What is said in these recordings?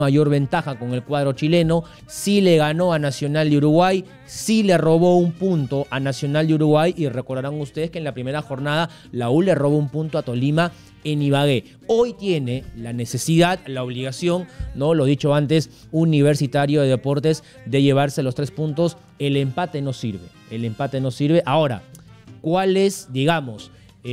mayor ventaja con el cuadro chileno, sí le ganó a Nacional de Uruguay, sí le robó un punto a Nacional de Uruguay y recordarán ustedes que en la primera jornada la U le robó un punto a Tolima en Ibagué. Hoy tiene la necesidad, la obligación, ¿no? Lo dicho antes, Universitario de Deportes de llevarse los 3 puntos. El empate no sirve. Ahora, ¿cuál es, digamos,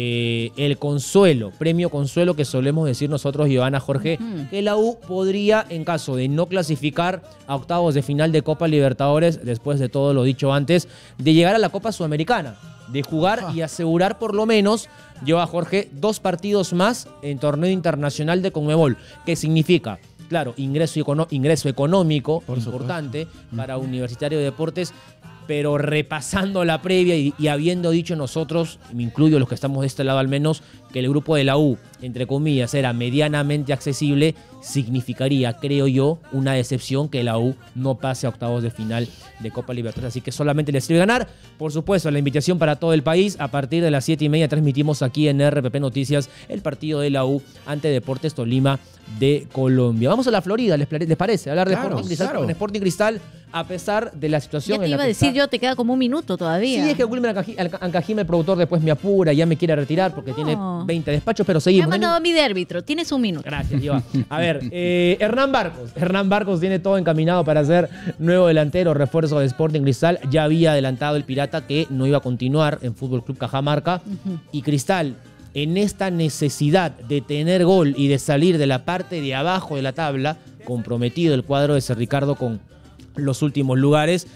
el consuelo, premio consuelo que solemos decir nosotros, Giovanna, Jorge? Que la U podría, en caso de no clasificar a octavos de final de Copa Libertadores, después de todo lo dicho antes, de llegar a la Copa Sudamericana, de jugar y asegurar por lo menos, Giovanna, Jorge, 2 partidos más en torneo internacional de Conmebol. ¿Qué significa? Claro, ingreso económico importante para Universitario de Deportes, pero repasando la previa y habiendo dicho nosotros, me incluyo los que estamos de este lado al menos, que el grupo de la U, entre comillas, era medianamente accesible, significaría, creo yo, una decepción que la U no pase a octavos de final de Copa Libertadores. Así que solamente les sirve ganar. Por supuesto, la invitación para todo el país. A partir de las 7:30 transmitimos aquí en RPP Noticias el partido de la U ante Deportes Tolima de Colombia. Vamos a la Florida, ¿les parece? Hablar de Sporting Cristal. Con Sporting Cristal, a pesar de la situación. Ya te iba a decir yo, te queda como un minuto todavía. Sí, es que Wilmer Ancajim, el productor, después me apura, ya me quiere retirar porque tiene 20 despachos, pero seguimos. Me ha mandado a mi de árbitro, tienes un minuto. Gracias, Iván. A ver, Hernán Barcos tiene todo encaminado para ser nuevo delantero, refuerzo de Sporting Cristal. Ya había adelantado el Pirata que no iba a continuar en Fútbol Club Cajamarca. Y Cristal, en esta necesidad de tener gol y de salir de la parte de abajo de la tabla, comprometido el cuadro de Ser Ricardo con los últimos lugares,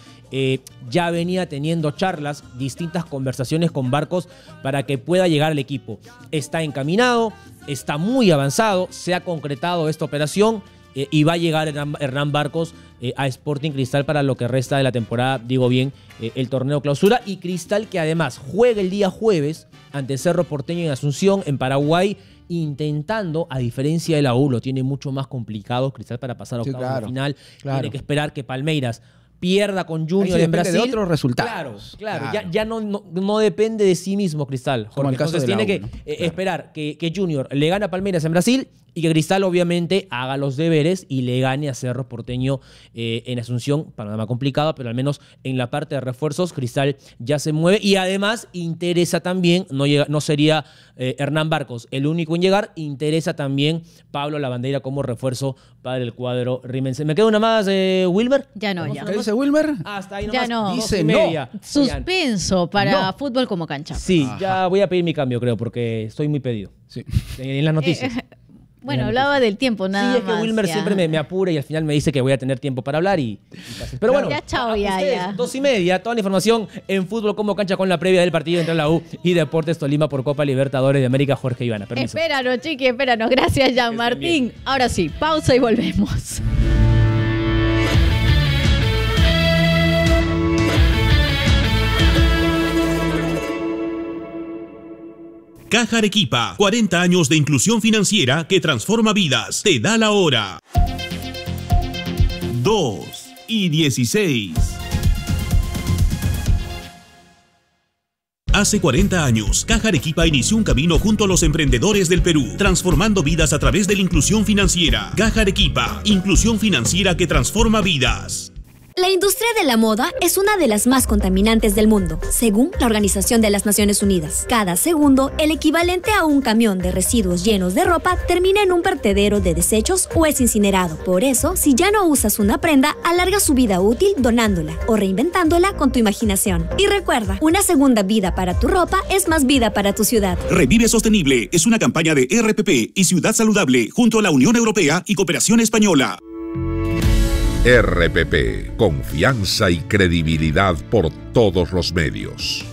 ya venía teniendo charlas, distintas conversaciones con Barcos para que pueda llegar al equipo. Está encaminado, está muy avanzado, se ha concretado esta operación y va a llegar Hernán Barcos a Sporting Cristal para lo que resta de la temporada, digo bien, el torneo clausura. Y Cristal, que además juega el día jueves ante Cerro Porteño en Asunción, en Paraguay, intentando, a diferencia de la U, lo tiene mucho más complicado Cristal para pasar a octavos de final. Tiene que esperar que Palmeiras pierda con Junior en Brasil. De otros resultados. Claro. Ya no depende de sí mismo Cristal. Como el caso entonces de tiene que esperar que Junior le gane a Palmeiras en Brasil y que Cristal obviamente haga los deberes y le gane a Cerro Porteño en Asunción. Panorama complicado, pero al menos en la parte de refuerzos Cristal ya se mueve y además interesa también, no sería Hernán Barcos el único en llegar, interesa también Pablo Lavandeira como refuerzo para el cuadro rimense. ¿Me queda una más, Wilmer? Ya no, ya. ¿Qué dice Wilmer? Hasta ahí nomás. Ya no. Dice no. Suspenso para fútbol como cancha. Sí, ya voy a pedir mi cambio, creo, porque estoy muy pedido. Sí. En las noticias. Bueno, hablaba del tiempo, nada más. Sí, es que Wilmer siempre me apura y al final me dice que voy a tener tiempo para hablar y pero bueno, ya, chao, ya. 2:30, toda la información en Fútbol como cancha con la previa del partido entre la U y Deportes Tolima por Copa Libertadores de América. Jorge Ivana, permiso. Espéranos, chiqui, espéranos. Gracias, Jean Martín. Ahora sí, pausa y volvemos. Caja Arequipa, 40 años de inclusión financiera que transforma vidas. Te da la hora. 2:16. Hace 40 años, Caja Arequipa inició un camino junto a los emprendedores del Perú, transformando vidas a través de la inclusión financiera. Caja Arequipa, inclusión financiera que transforma vidas. La industria de la moda es una de las más contaminantes del mundo, según la Organización de las Naciones Unidas. Cada segundo, el equivalente a un camión de residuos llenos de ropa termina en un vertedero de desechos o es incinerado. Por eso, si ya no usas una prenda, alarga su vida útil donándola o reinventándola con tu imaginación. Y recuerda, una segunda vida para tu ropa es más vida para tu ciudad. Revive Sostenible es una campaña de RPP y Ciudad Saludable junto a la Unión Europea y Cooperación Española. RPP, confianza y credibilidad por todos los medios.